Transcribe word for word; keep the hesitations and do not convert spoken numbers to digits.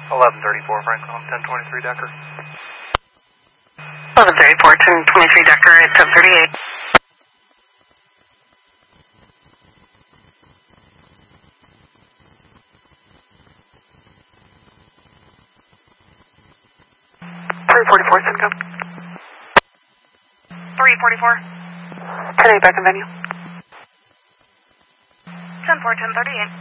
eleven thirty-four Franklin, ten twenty-three Decker. eleven thirty-four, ten twenty-three Decker at ten thirty-eight. three forty-four, Simcoe. three forty-four. ten eight back in venue. ten four, ten thirty-eight.